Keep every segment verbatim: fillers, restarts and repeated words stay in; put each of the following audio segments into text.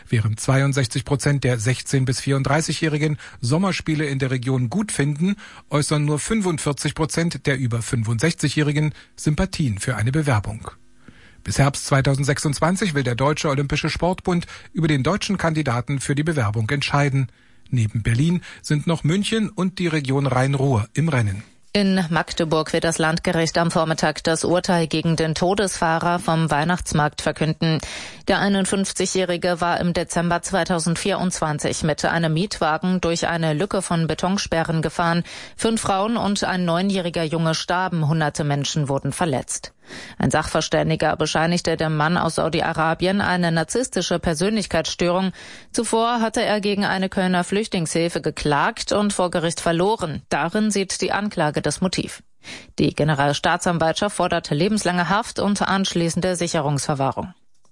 Während zweiundsechzig Prozent der sechzehn- bis vierunddreißigjährigen Sommerspiele in der Region gut finden, äußern nur fünfundvierzig Prozent der über fünfundsechzigjährigen Sympathien für eine Bewerbung. Bis Herbst zweitausendsechsundzwanzig will der Deutsche Olympische Sportbund über den deutschen Kandidaten für die Bewerbung entscheiden. Neben Berlin sind noch München und die Region Rhein-Ruhr im Rennen. In Magdeburg wird das Landgericht am Vormittag das Urteil gegen den Todesfahrer vom Weihnachtsmarkt verkünden. Der einundfünfzigjährige war im Dezember zweitausendvierundzwanzig mit einem Mietwagen durch eine Lücke von Betonsperren gefahren. Fünf Frauen und ein neunjähriger Junge starben, hunderte Menschen wurden verletzt. Ein Sachverständiger bescheinigte dem Mann aus Saudi-Arabien eine narzisstische Persönlichkeitsstörung. Zuvor hatte er gegen eine Kölner Flüchtlingshilfe geklagt und vor Gericht verloren. Darin sieht die Anklage das Motiv. Die Generalstaatsanwaltschaft forderte lebenslange Haft und anschließende Sicherungsverwahrung.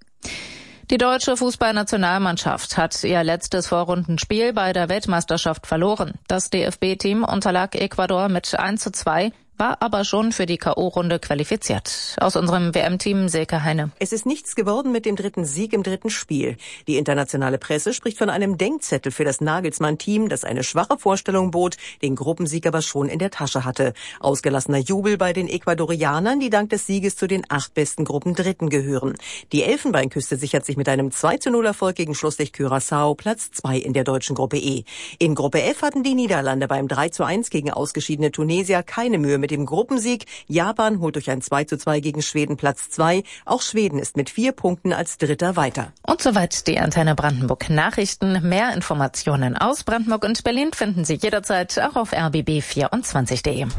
Die deutsche Fußballnationalmannschaft hat ihr letztes Vorrundenspiel bei der Weltmeisterschaft verloren. Das D F B-Team unterlag Ecuador mit eins zu zwei. War aber schon für die K O-Runde qualifiziert. Aus unserem W M-Team Silke Heine. Es ist nichts geworden mit dem dritten Sieg im dritten Spiel. Die internationale Presse spricht von einem Denkzettel für das Nagelsmann-Team, das eine schwache Vorstellung bot, den Gruppensieg aber schon in der Tasche hatte. Ausgelassener Jubel bei den Ecuadorianern, die dank des Sieges zu den acht besten Gruppendritten gehören. Die Elfenbeinküste sichert sich mit einem zwei zu null Erfolg gegen Schlusslicht Curaçao Platz zwei in der deutschen Gruppe E. In Gruppe F hatten die Niederlande beim drei zu eins gegen ausgeschiedene Tunesier keine Mühe mit dem Gruppensieg. Japan holt durch ein zwei zu zwei gegen Schweden Platz zwei. Auch Schweden ist mit vier Punkten als Dritter weiter. Und soweit die Antenne Brandenburg Nachrichten. Mehr Informationen aus Brandenburg und Berlin finden Sie jederzeit auch auf r b b vierundzwanzig punkt de.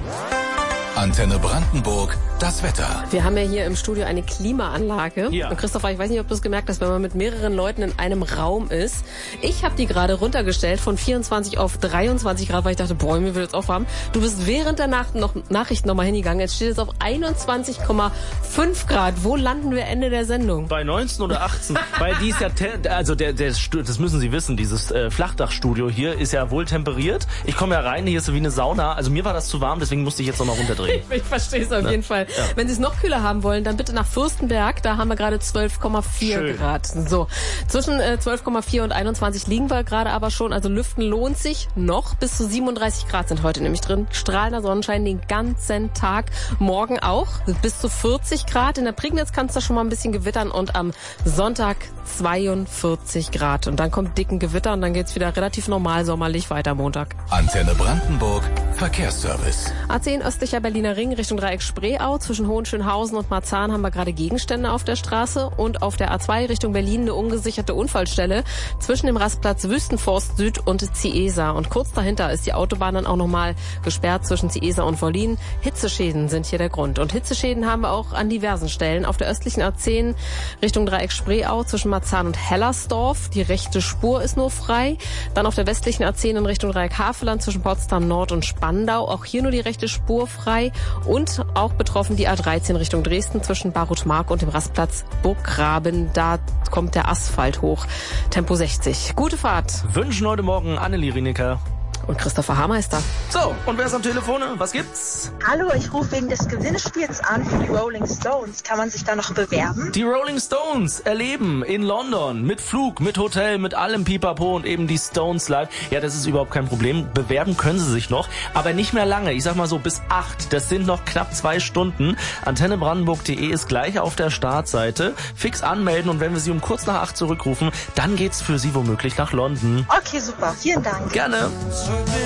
Antenne Brandenburg, das Wetter. Wir haben ja hier im Studio eine Klimaanlage. Ja. Und Christopher, ich weiß nicht, ob du es gemerkt hast, wenn man mit mehreren Leuten in einem Raum ist. Ich habe die gerade runtergestellt von vierundzwanzig auf dreiundzwanzig Grad, weil ich dachte, boah, mir wird jetzt aufwärmen. Du bist während der Nacht noch, Nachrichten nochmal hingegangen. Jetzt steht es auf einundzwanzig Komma fünf Grad. Wo landen wir Ende der Sendung? Bei neunzehn oder achtzehn. Weil die ist ja, te- also der, der, das müssen Sie wissen, dieses äh, Flachdachstudio hier ist ja wohl temperiert. Ich komme ja rein, hier ist so wie eine Sauna. Also mir war das zu warm, deswegen musste ich jetzt nochmal runterdrehen. Ich, ich verstehe es auf ja. jeden Fall. Ja. Wenn Sie es noch kühler haben wollen, dann bitte nach Fürstenberg. Da haben wir gerade zwölf Komma vier Grad. So, zwischen äh, zwölf Komma vier und einundzwanzig liegen wir gerade aber schon. Also Lüften lohnt sich noch. Bis zu siebenunddreißig Grad sind heute nämlich drin. Strahlender Sonnenschein den ganzen Tag. Morgen auch bis zu vierzig Grad. In der Prignitz kann es da schon mal ein bisschen gewittern. Und am Sonntag zweiundvierzig Grad. Und dann kommt dicken Gewitter und dann geht's wieder relativ normal sommerlich weiter Montag. Antenne Brandenburg, Verkehrsservice. A zehn östlicher Berliner Ring Richtung Dreieck Spreeau. Zwischen Hohenschönhausen und Marzahn haben wir gerade Gegenstände auf der Straße. Und auf der A zwei Richtung Berlin eine ungesicherte Unfallstelle zwischen dem Rastplatz Wüstenforst Süd und Ciesa. Und kurz dahinter ist die Autobahn dann auch nochmal gesperrt zwischen Ciesa und Wollin. Hitzeschäden sind hier der Grund. Und Hitzeschäden haben wir auch an diversen Stellen. Auf der östlichen A zehn Richtung Dreieck Spreeau zwischen Marzahn und Hellersdorf. Die rechte Spur ist nur frei. Dann auf der westlichen A zehn in Richtung Dreieck Havelland zwischen Potsdam Nord und Spandau. Auch hier nur die rechte Spur frei. Und auch betroffen die A dreizehn Richtung Dresden zwischen Barutmark und dem Rastplatz Burggraben. Da kommt der Asphalt hoch. Tempo sechzig. Gute Fahrt. Wünschen heute Morgen Annelie Rienecker und Christopher Haarmeister. So, und wer ist am Telefon? Was gibt's? Hallo, ich rufe wegen des Gewinnspiels an für die Rolling Stones. Kann man sich da noch bewerben? Die Rolling Stones erleben in London mit Flug, mit Hotel, mit allem Pipapo und eben die Stones live. Ja, das ist überhaupt kein Problem. Bewerben können sie sich noch, aber nicht mehr lange. Ich sag mal so bis acht. Das sind noch knapp zwei Stunden. antenne brandenburg punkt de ist gleich auf der Startseite. Fix anmelden und wenn wir sie um kurz nach acht zurückrufen, dann geht's für sie womöglich nach London. Okay, super. Vielen Dank. Gerne.